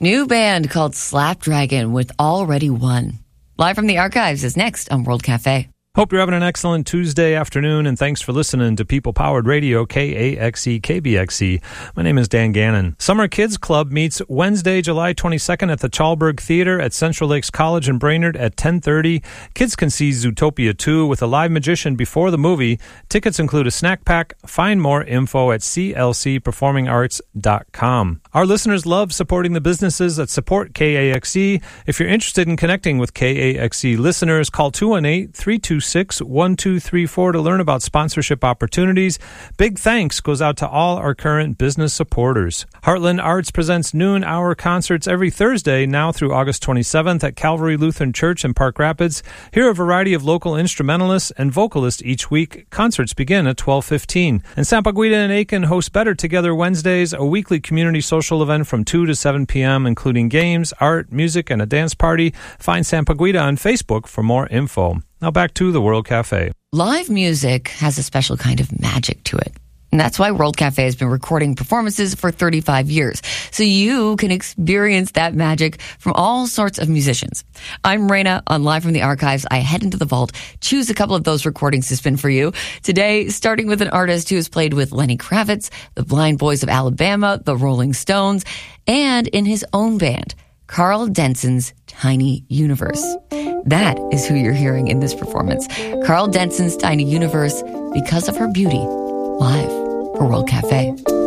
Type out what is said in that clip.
New band called Slapdragon with Already Won. Live from the archives is next on World Cafe. Hope you're having an excellent Tuesday afternoon, and thanks for listening to People Powered Radio, KAXE, KBXE. My name is Dan Gannon. Summer Kids Club meets Wednesday, July 22nd at the Chalberg Theater at Central Lakes College in Brainerd at 10:30. Kids can see Zootopia 2 with a live magician before the movie. Tickets include a snack pack. Find more info at clcperformingarts.com. Our listeners love supporting the businesses that support KAXE. If you're interested in connecting with KAXE listeners, call 218-326-1234 to learn about sponsorship opportunities. Big thanks goes out to all our current business supporters. Heartland Arts presents noon hour concerts every Thursday now through August 27th at Calvary Lutheran Church in Park Rapids. Hear a variety of local instrumentalists and vocalists each week. Concerts begin at 12:15. And Sampaguita and Aiken host Better Together Wednesdays, a weekly community social event from 2 to 7 p.m., including games, art, music, and a dance party. Find Sampaguita on Facebook for more info. Now back to the World Cafe. Live music has a special kind of magic to it. And that's why World Cafe has been recording performances for 35 years. So you can experience that magic from all sorts of musicians. I'm Raina on Live from the Archives. I head into the vault, choose a couple of those recordings to spin for you. Today, starting with an artist who has played with Lenny Kravitz, the Blind Boys of Alabama, the Rolling Stones, and in his own band, Carl Denson's Tiny Universe. That is who you're hearing in this performance. Carl Denson's Tiny Universe, Because of Her Beauty, live for World Cafe.